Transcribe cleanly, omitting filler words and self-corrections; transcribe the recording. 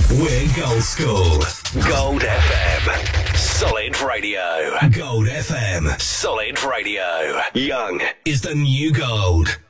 We're Gold School. Gold FM. Solid Radio. Gold FM. Solid Radio. Young is the new gold.